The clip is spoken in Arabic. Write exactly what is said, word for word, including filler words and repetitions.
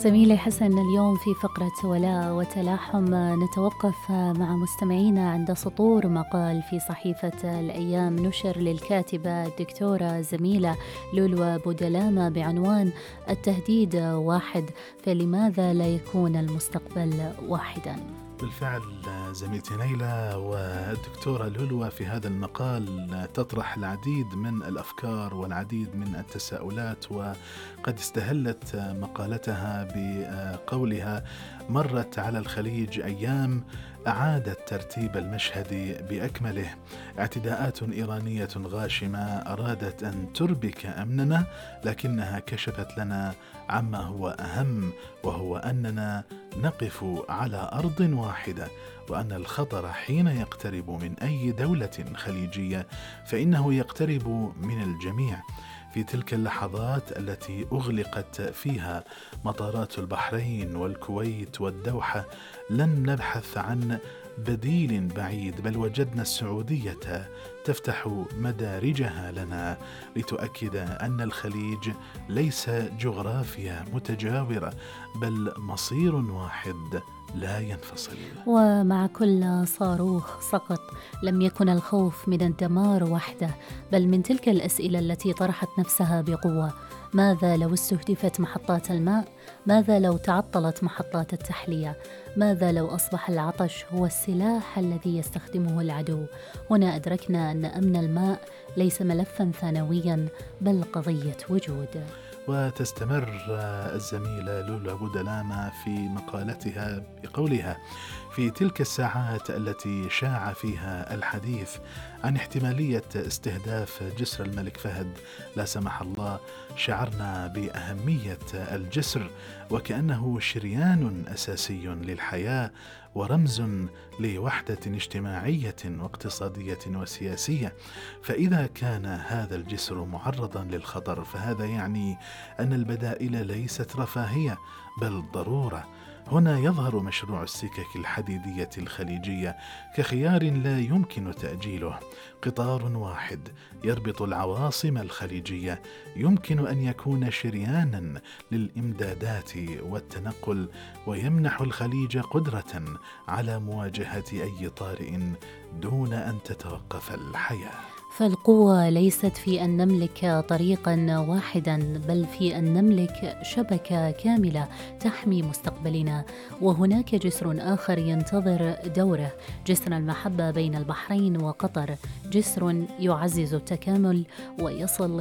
زميلي حسن، اليوم في فقرة ولاء وتلاحم نتوقف مع مستمعينا عند سطور مقال في صحيفة الأيام نشر للكاتبة الدكتورة زميلة لولو بودلامة بعنوان التهديد واحد، فلماذا لا يكون المستقبل واحدا؟ بالفعل زميلتي نيلة والدكتورة لولو في هذا المقال تطرح العديد من الأفكار والعديد من التساؤلات، وقد استهلت مقالتها بقولها: مرت على الخليج أيام أعادت ترتيب المشهد بأكمله، اعتداءات إيرانية غاشمة أرادت أن تربك أمننا، لكنها كشفت لنا عما هو أهم، وهو أننا نقف على أرض واحدة، وأن الخطر حين يقترب من أي دولة خليجية فإنه يقترب من الجميع. في تلك اللحظات التي أغلقت فيها مطارات البحرين والكويت والدوحة لم نبحث عن بديل بعيد، بل وجدنا السعودية تفتح مدارجها لنا لتؤكد أن الخليج ليس جغرافيا متجاورة، بل مصير واحد لا ينفصل. ومع كل صاروخ سقط لم يكن الخوف من الدمار وحده، بل من تلك الأسئلة التي طرحت نفسها بقوة: ماذا لو استهدفت محطات الماء؟ ماذا لو تعطلت محطات التحلية؟ ماذا لو أصبح العطش هو السلاح الذي يستخدمه العدو؟ هنا أدركنا أن أمن الماء ليس ملفا ثانويا، بل قضية وجود. وتستمر الزميلة لولو بودلامة في مقالتها بقولها: في تلك الساعات التي شاع فيها الحديث عن احتمالية استهداف جسر الملك فهد، لا سمح الله، شعرنا بأهمية الجسر وكأنه شريان أساسي للحياة ورمز لوحدة اجتماعية واقتصادية وسياسية. فإذا كان هذا الجسر معرضا للخطر فهذا يعني أن البدائل ليست رفاهية بل ضرورة. هنا يظهر مشروع السكك الحديدية الخليجية كخيار لا يمكن تأجيله، قطار واحد يربط العواصم الخليجية يمكن أن يكون شريانا للإمدادات والتنقل، ويمنح الخليج قدرة على مواجهة أي طارئ دون أن تتوقف الحياة. فالقوة ليست في أن نملك طريقا واحدا، بل في أن نملك شبكة كاملة تحمي مستقبلنا. وهناك جسر آخر ينتظر دوره، جسر المحبة بين البحرين وقطر، جسر يعزز التكامل ويصل